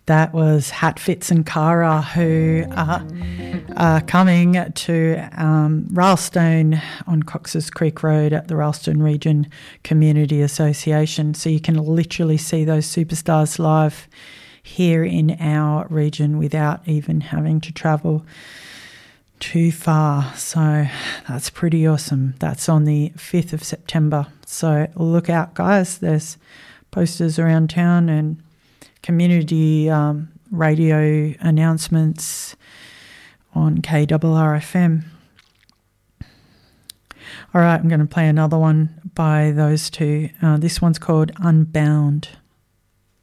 That was Hatfits and Cara, who are coming to Railstone on Cox's Creek Road at the Railstone Region Community Association. So you can literally see those superstars live here in our region without even having to travel too far. So that's pretty awesome. That's on the 5th of September. So look out, guys. There's posters around town and community radio announcements on KRRFM. All right, I'm going to play another one by those two. This one's called Unbound.